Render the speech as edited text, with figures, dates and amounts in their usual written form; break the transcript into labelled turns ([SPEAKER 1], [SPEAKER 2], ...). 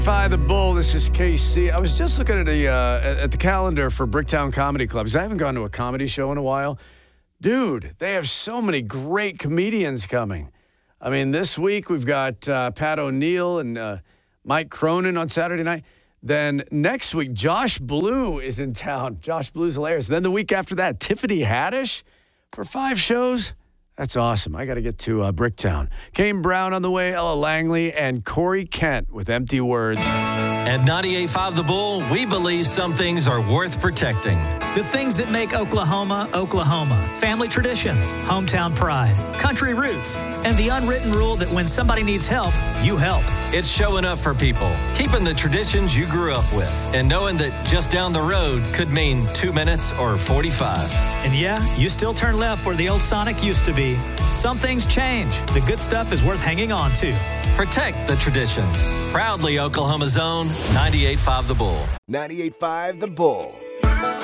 [SPEAKER 1] The Bull, this is KC. I was just looking at the calendar for Bricktown Comedy Club because I haven't gone to a comedy show in a while. Dude, they have so many great comedians coming. I mean, this week we've got Pat O'Neill and Mike Cronin on Saturday night. Then next week, Josh Blue is in town. Josh Blue's hilarious. Then the week after that, Tiffany Haddish for 5 shows. That's awesome. I got to get to Bricktown. Kane Brown on the way, Ella Langley, and Corey Kent with Empty Words.
[SPEAKER 2] At 98.5 The Bull, we believe some things are worth protecting.
[SPEAKER 3] The things that make Oklahoma, Oklahoma. Family traditions, hometown pride, country roots, and the unwritten rule that when somebody needs help, you help.
[SPEAKER 2] It's showing up for people, keeping the traditions you grew up with, and knowing that just down the road could mean 2 minutes or 45.
[SPEAKER 3] And yeah, you still turn left where the old Sonic used to be. Some things change. The good stuff is worth hanging on to.
[SPEAKER 2] Protect the traditions. Proudly Oklahoma's own 98.5 The Bull.
[SPEAKER 4] 98.5 The Bull.